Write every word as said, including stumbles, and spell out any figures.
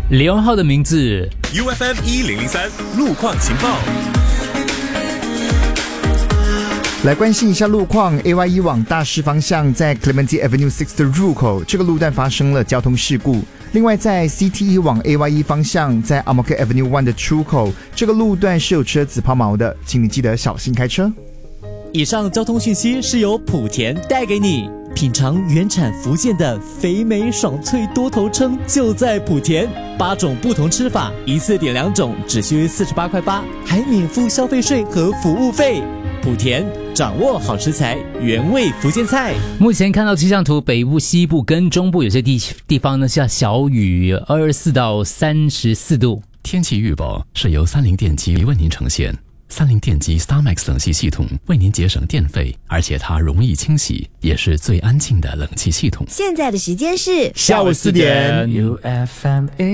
李荣浩的名字 U F M 一零零三路况情报。 来关心一下路况 ，A Y 一往大师方向在 Clementi Avenue 六的入口，这个路段发生了交通事故。另外，在 C T 一往 A Y 一方向，在 Ang Mo Kio Avenue 一的出口，这个路段是有车子抛锚的，请你记得小心开车。 以上交通讯息是由莆田带给你。品尝原产福建的肥美爽脆多头鲭，就在莆田。八种不同吃法，一次点两种，只需四十八块八，还免付消费税和服务费。莆田掌握好食材，原味福建菜。 目前看到气象图，北部、西部跟中部有些地地方呢下小雨，二十四到三十四度。 天气预报是由三菱电机为您呈现。三菱电机 StarMax 冷气系统为您节省电费，而且它容易清洗，也是最安静的冷气系统。 现在的时间是下午四点。 U F M